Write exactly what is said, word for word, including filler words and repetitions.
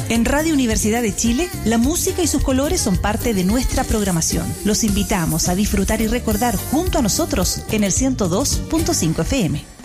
En Radio Universidad de Chile, la música y sus colores son parte de nuestra programación. Los invitamos a disfrutar y recordar junto a nosotros en el ciento dos punto cinco F M.